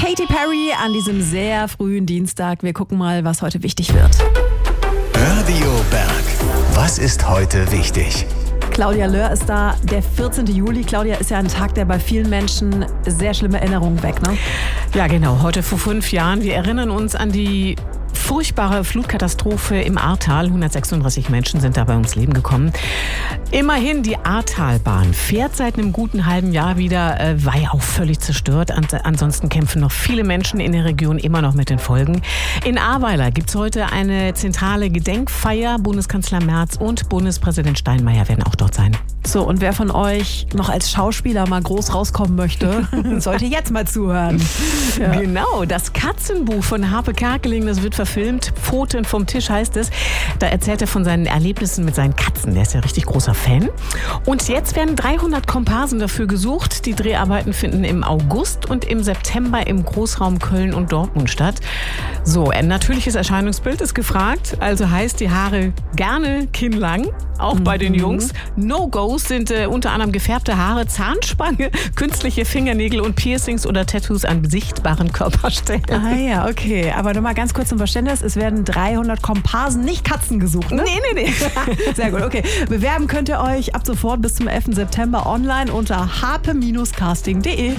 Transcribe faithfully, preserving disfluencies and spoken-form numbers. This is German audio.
Katy Perry an diesem sehr frühen Dienstag. Wir gucken mal, was heute wichtig wird. Radio Berg. Was ist heute wichtig? Claudia Löhr ist da, der vierzehnten Juli. Claudia, ist ja ein Tag, der bei vielen Menschen sehr schlimme Erinnerungen weckt, ne? Ja, genau. Heute vor fünf Jahren. Wir erinnern uns an die furchtbare Flutkatastrophe im Ahrtal. hundertsechsunddreißig Menschen sind dabei ums Leben gekommen. Immerhin, die Ahrtalbahn fährt seit einem guten halben Jahr wieder, äh, war ja auch völlig zerstört. An, ansonsten kämpfen noch viele Menschen in der Region immer noch mit den Folgen. In Ahrweiler gibt es heute eine zentrale Gedenkfeier. Bundeskanzler Merz und Bundespräsident Steinmeier werden auch dort sein. So, und wer von euch noch als Schauspieler mal groß rauskommen möchte, sollte jetzt mal zuhören. Ja. Genau, das Katzenbuch von Harpe Kerkeling, das wird verfilmt. Pfoten vom Tisch heißt es. Da erzählt er von seinen Erlebnissen mit seinen Katzen. Der ist ja richtig großer Fan. Und jetzt werden dreihundert Komparsen dafür gesucht. Die Dreharbeiten finden im August und im September im Großraum Köln und Dortmund statt. So, ein natürliches Erscheinungsbild ist gefragt. Also heißt die Haare gerne kinnlang, auch mhm. bei den Jungs. No-Gos sind äh, unter anderem gefärbte Haare, Zahnspange, künstliche Fingernägel und Piercings oder Tattoos an sichtbaren Körperstellen. Ah ja, okay. Aber nur mal ganz kurz zum Verständnis. Es werden dreihundert Komparsen, nicht Katzen gesucht, ne? Nee, nee, nee. Sehr gut, okay. Bewerben könnt ihr euch ab sofort bis zum elften September online unter harpe Bindestrich casting punkt de.